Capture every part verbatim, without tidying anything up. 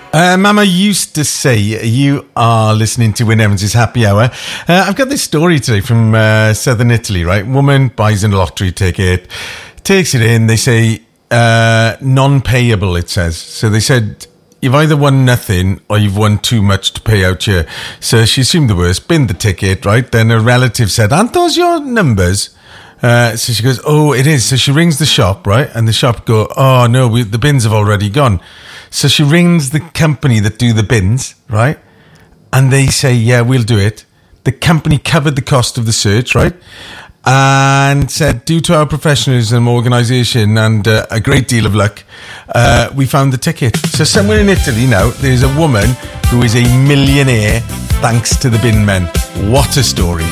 Uh, Mama used to say you are listening to Wyn Evans' Happy Hour. Uh, I've got this story today from uh, southern Italy, right? Woman buys a lottery ticket, takes it in. They say uh, non-payable, it says. So they said, you've either won nothing or you've won too much to pay out here. So she assumed the worst, binned the ticket, right? Then a relative said, aren't those your numbers? Uh, so she goes, oh, it is. So she rings the shop, right? And the shop go, oh, no, we, the bins have already gone. So she rings the company that do the bins, right? And they say, yeah, we'll do it. The company covered the cost of the search, right? And said, due to our professionalism, organisation, and uh, a great deal of luck, uh, we found the ticket. So somewhere in Italy now, there's a woman who is a millionaire thanks to the bin men. What a story.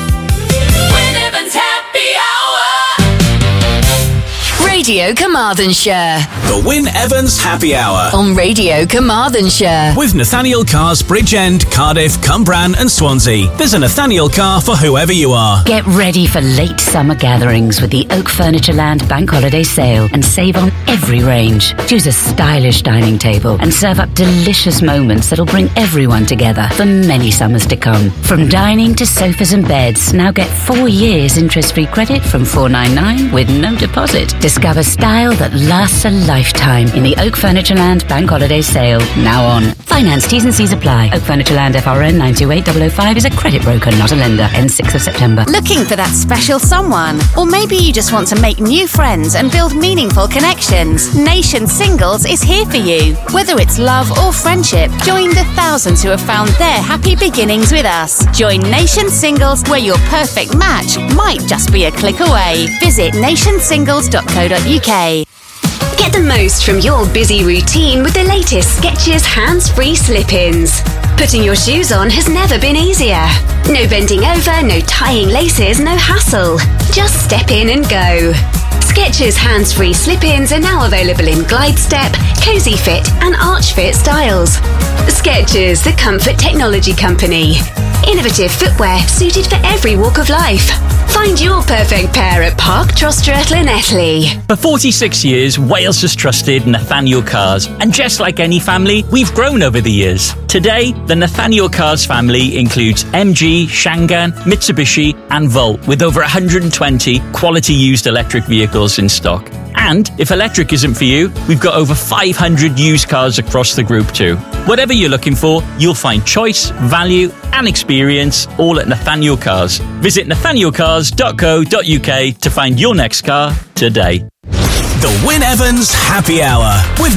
Radio Carmarthenshire. The Wyn Evans Happy Hour. On Radio Carmarthenshire. With Nathaniel Cars Bridgend, Cardiff, Cumbran and Swansea. There's a Nathaniel car for whoever you are. Get ready for late summer gatherings with the Oak Furniture Land Bank Holiday Sale and save on every range. Choose a stylish dining table and serve up delicious moments that'll bring everyone together for many summers to come. From dining to sofas and beds, now get four years interest-free credit from four ninety-nine with no deposit. Discover style that lasts a lifetime in the Oak Furniture Land Bank Holiday Sale. Now on. Finance T's and C's apply. Oak Furniture Land F R N nine two eight zero zero five is a credit broker, not a lender. Ends sixth of September. Looking for that special someone? Or maybe you just want to make new friends and build meaningful connections. Nation Singles is here for you. Whether it's love or friendship, join the thousands who have found their happy beginnings with us. Join Nation Singles, where your perfect match might just be a click away. Visit nation singles dot co dot uk. Get the most from your busy routine with the latest Skechers hands-free slip-ins. Putting your shoes on has never been easier. No bending over, no tying laces, no hassle. Just step in and go. Skechers hands-free slip-ins are now available in Glide Step, Cozy Fit and Arch Fit styles. Skechers, the comfort technology company. Innovative footwear suited for every walk of life. Find your perfect pair at Park Trostre Llanelli. For forty-six years, Wales has trusted Nathaniel Cars, and just like any family, we've grown over the years. Today, the Nathaniel Cars family includes M G, Shangan, Mitsubishi and Volt, with over one hundred twenty quality used electric vehicles in stock. And if electric isn't for you, we've got over five hundred used cars across the group too. Whatever you're looking for, you'll find choice, value and experience all at Nathaniel Cars. Visit nathaniel cars dot co dot uk to find your next car today. The Wyn Evans Happy Hour with